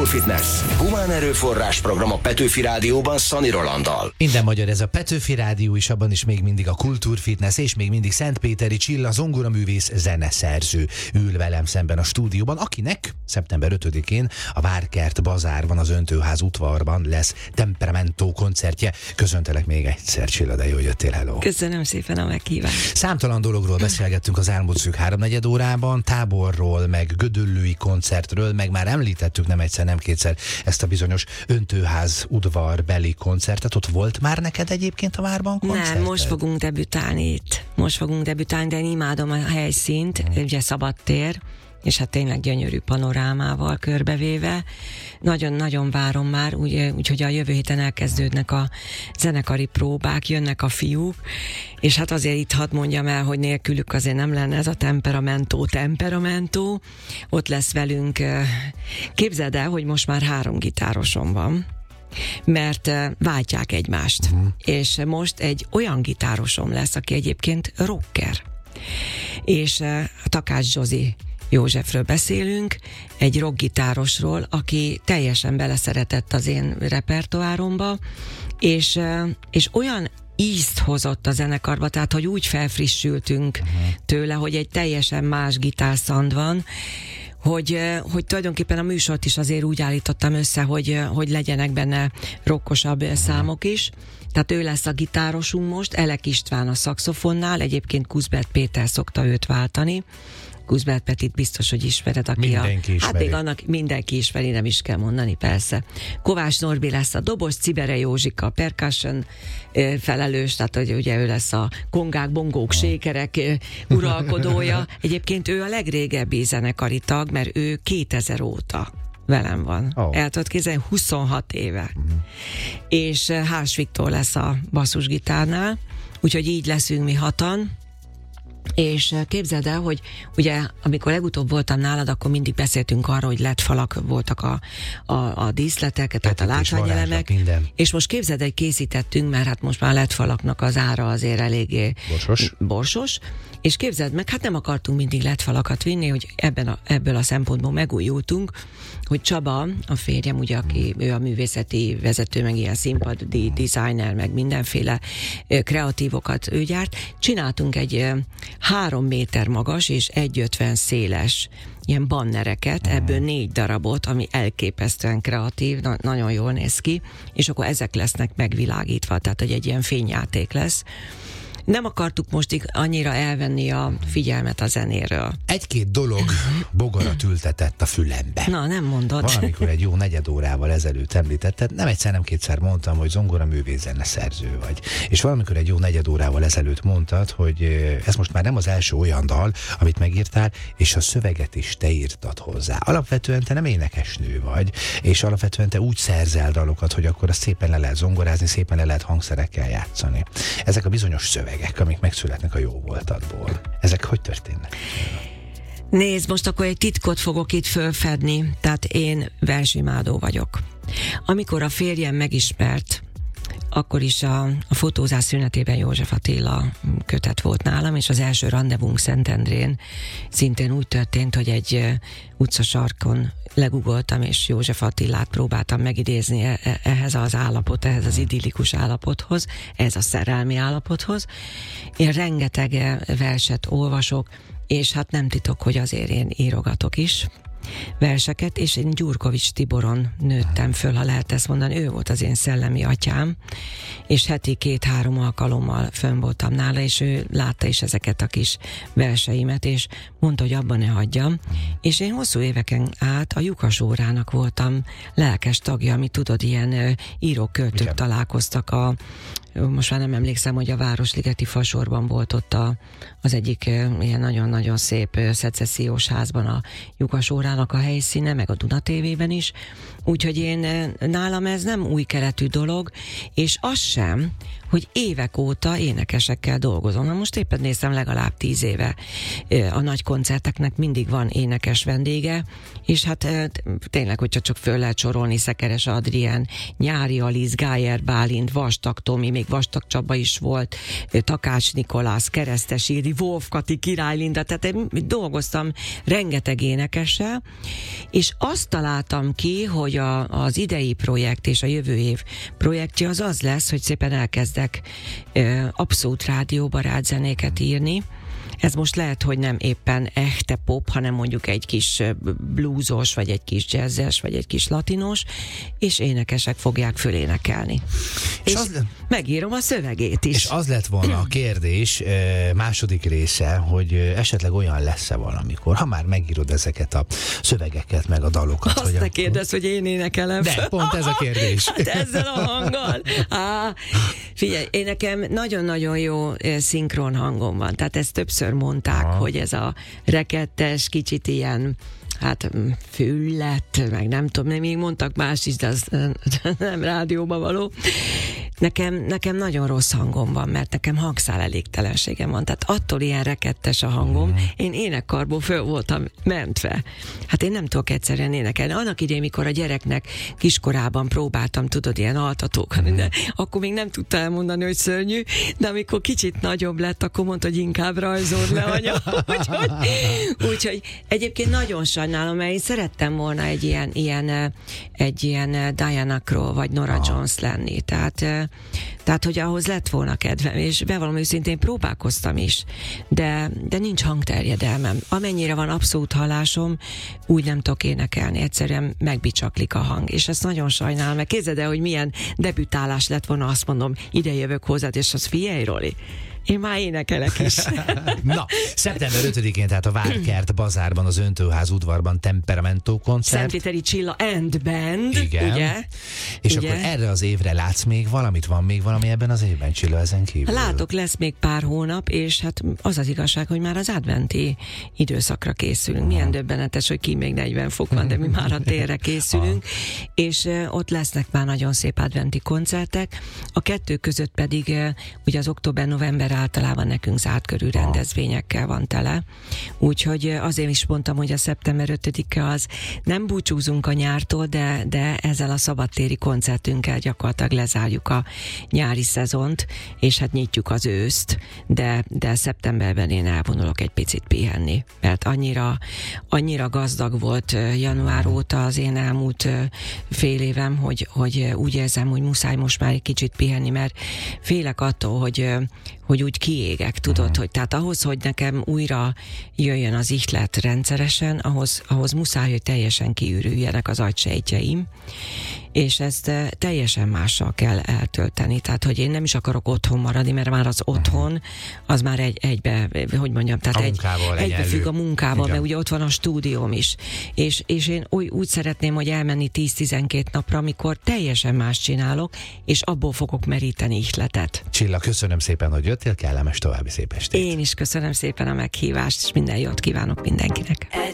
Kultúrfitness. Humán erőforrás program a Petőfi Rádióban Szani Rolanddal. Minden magyar, ez a Petőfi Rádió is, abban is még mindig a Kultúrfitness, és még mindig Szentpéteri Csilla, zongoraművész, zeneszerző ül velem szemben a stúdióban, akinek szeptember 5-én a Várkert Bazárban, az Öntőház udvarban lesz Temperamento koncertje. Köszöntelek még egyszer, Csilla, de jó, jöttél, hello. Köszönöm szépen a meghívást. Számtalan dologról beszélgettünk az elmúlt szűk 3-4 órában, táborról, meg gödöllői koncertről, meg már említettük nem egyszer, nem kétszer ezt a bizonyos Öntőház udvarbeli koncertet. Ott volt már neked egyébként a Várban koncerted? Nem, most fogunk debütálni itt. de én imádom a helyszínt, ugye szabadtér, és hát tényleg gyönyörű panorámával körbevéve. Nagyon-nagyon várom már, úgyhogy a jövő héten elkezdődnek a zenekari próbák, jönnek a fiúk, és hát azért itt hadd mondjam el, hogy nélkülük azért nem lenne ez a temperamento. Ott lesz velünk, képzeld el, hogy most már 3 gitárosom van, mert váltják egymást. És most egy olyan gitárosom lesz, aki egyébként rocker. És Takács Zsozi Józsefről beszélünk, egy rockgitárosról, aki teljesen beleszeretett az én repertoáromba, és olyan ízt hozott a zenekarba, tehát hogy úgy felfrissültünk tőle, hogy egy teljesen más gitárszand van, hogy tulajdonképpen a műsort is azért úgy állítottam össze, hogy legyenek benne rockosabb számok is. Tehát ő lesz a gitárosunk most, Elek István a szaxofonnál, egyébként Kuszbert Péter szokta őt váltani. Kuszbert Petit biztos, hogy ismered, aki mindenki ismeri. Hát még annak mindenki ismeri, nem is kell mondani, persze. Kovács Norbi lesz a dobos, Cibere Józsika a percussion felelős, tehát hogy ugye ő lesz a kongák, bongók, sékerek uralkodója. Egyébként ő a legrégebbi zenekari tag, mert ő 2000 óta velem van. El tudod képzelni, 26 éve. És Hárs Viktor lesz a basszusgitárnál, úgyhogy így leszünk mi 6-an. És képzeld el, hogy ugye amikor legutóbb voltam nálad, akkor mindig beszéltünk arról, hogy LED falak voltak a díszletek, tehát a látványelemek. És most képzeld el, készítettünk, mert hát most már LED falaknak az ára azért eléggé borsos. És képzeld meg, hát nem akartunk mindig LED falakat vinni, hogy ebből a szempontból megújultunk, hogy Csaba, a férjem, ugye, aki ő a művészeti vezető, meg ilyen színpadi designer, meg mindenféle kreatívokat ő gyárt, csináltunk egy 3 méter magas és 1,50 széles ilyen bannereket, ebből 4 darabot, ami elképesztően kreatív, nagyon jól néz ki, és akkor ezek lesznek megvilágítva, tehát hogy egy ilyen fényjáték lesz. Nem akartuk most annyira elvenni a figyelmet a zenéről. 1-2 dolog bogarat ültetett a fülembe. Na, nem mondod. Valamikor egy jó 4 órával ezelőtt említetted, nem egyszer, nem kétszer mondtam, hogy zongoraművész, zeneszerző vagy. És valamikor egy jó 4 órával ezelőtt mondtad, hogy ez most már nem az első olyan dal, amit megírtál, és a szöveget is te írtad hozzá. Alapvetően te nem énekesnő vagy, és alapvetően te úgy szerzel dalokat, hogy akkor azt szépen le lehet zongorázni, szépen le lehet hangszerekkel játszani. Ezek a bizonyos szövegek, amik megszületnek a jó voltadból. Ezek hogy történnek? Nézd, most akkor egy titkot fogok itt fölfedni, tehát én versimádó vagyok. Amikor a férjem megismert, akkor is a fotózás szünetében József Attila kötet volt nálam, és az első randevunk Szentendrén szintén úgy történt, hogy egy utcasarkon legugoltam, és József Attilát próbáltam megidézni ehhez az idillikus állapothoz, ehhez a szerelmi állapothoz. Én rengeteg verset olvasok, és hát nem titok, hogy azért én írogatok is verseket, és én Gyurkovics Tiboron nőttem föl, ha lehet ezt mondani, ő volt az én szellemi atyám, és heti 2-3 alkalommal fönn voltam nála, és ő látta is ezeket a kis verseimet, és mondta, hogy abban ne hagyjam, és én hosszú éveken át a Lyukas órának voltam lelkes tagja, ami tudod, ilyen írók-költők találkoztak most már nem emlékszem, hogy a Városligeti Fasorban volt ott az egyik ilyen nagyon-nagyon szép szecessziós házban a Lyukas órának a helyszíne, meg a Duna TV-ben is. Úgyhogy nálam ez nem új keletű dolog, és az sem, hogy évek óta énekesekkel dolgozom. Na most éppen néztem, legalább 10 éve a nagy koncerteknek mindig van énekes vendége, és hát tényleg, hogyha csak föl lehet sorolni, Szekeres Adrien, Nyári Alisz, Gájer Bálint, Vastag Tomi, még Vastag Csaba is volt, Takács Nikolász, Keresztes Ildi, Wolf Kati, Király Linda, tehát dolgoztam rengeteg énekessel, és azt találtam ki, hogy az idei projekt és a jövő év projektje az lesz, hogy szépen elkezdek abszolút rádióbarát zenéket írni. Ez most lehet, hogy nem éppen echte pop, hanem mondjuk egy kis bluesos, vagy egy kis jazzes, vagy egy kis latinos, és énekesek fogják fölénekelni. És megírom a szövegét is. És az lett volna a kérdés második része, hogy esetleg olyan lesz-e valamikor, ha már megírod ezeket a szövegeket, meg a dalokat. Azt te kérdezz, hogy én énekelem. De, pont ez a kérdés. Hát ezzel a hanggal. Figyelj, én nekem nagyon-nagyon jó szinkron hangom van, tehát ezt többször mondták, hogy ez a rekettes, kicsit ilyen, hát füllet, meg nem tudom, még mondtak más is, de az nem rádióba való. Nekem nagyon rossz hangom van, mert nekem hangszál elégtelenségem van. Tehát attól ilyen rekettes a hangom, én énekkarból föl voltam mentve. Hát én nem tudok egyszerűen énekelni. Annak idején, mikor a gyereknek kiskorában próbáltam, tudod, ilyen altatókat, de akkor még nem tudta elmondani, hogy szörnyű, de amikor kicsit nagyobb lett, akkor mondta, hogy inkább rajzold le, anya. Úgyhogy egyébként nagyon sajnálom, mert én szerettem volna egy ilyen Diana Krall vagy Nora Jones lenni. Tehát, hogy ahhoz lett volna kedvem, és bevallom őszintén próbálkoztam is, de nincs hangterjedelmem. Amennyire van abszolút hallásom, úgy nem tudok énekelni, egyszerűen megbicsaklik a hang, és ezt nagyon sajnálom, mert képzeld el, hogy milyen debütálás lett volna, azt mondom, ide jövök hozzád, és az figyelj, Roli, én már énekelek is. Na, szeptember 5-én, tehát a Várkert bazárban, az Öntőház udvarban Temperamento koncert. Szentpéteri Csilla and Band. Igen. Ugye? És ugye? Akkor erre az évre látsz még valamit? Van még valami ebben az évben, Csilla, ezen kívül? Látok, lesz még pár hónap, és hát az az igazság, hogy már az adventi időszakra készülünk. Milyen döbbenetes, hogy ki még 40 fok van, de mi már a térre készülünk. És ott lesznek már nagyon szép adventi koncertek. A kettő között pedig ugye az október-november általában nekünk zárt körű rendezvényekkel van tele. Úgyhogy azért is mondtam, hogy a szeptember 5-e az nem búcsúzunk a nyártól, de ezzel a szabadtéri koncertünkkel gyakorlatilag lezárjuk a nyári szezont, és hát nyitjuk az őszt, de szeptemberben én elvonulok egy picit pihenni, mert annyira gazdag volt január óta az én elmúlt fél évem, hogy úgy érzem, hogy muszáj most már egy kicsit pihenni, mert félek attól, hogy úgy kiégek, tudod, hogy tehát ahhoz, hogy nekem újra jöjjön az ihlet rendszeresen, ahhoz muszáj, hogy teljesen kiürüljenek az agysejtjeim, és ezt teljesen mással kell eltölteni. Tehát, hogy én nem is akarok otthon maradni, mert már az otthon, az már egybe, hogy mondjam, tehát egybefügg a munkával, mert ugye ott van a stúdióm is. És én úgy szeretném, hogy elmenni 10-12 napra, amikor teljesen más csinálok, és abból fogok meríteni ihletet. Csilla, köszönöm szépen, hogy jöttél, kellemes további szép estét. Én is köszönöm szépen a meghívást, és minden jót kívánok mindenkinek.